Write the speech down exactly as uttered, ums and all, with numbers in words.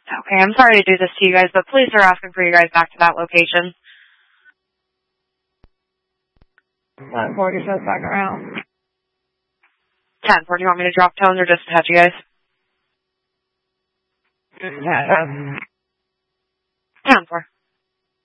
Okay, I'm sorry to do this to you guys, but police are asking for you guys back to that location. One forty says back around. ten four, do you want me to drop tones or just touch you guys? Yeah, um... ten four.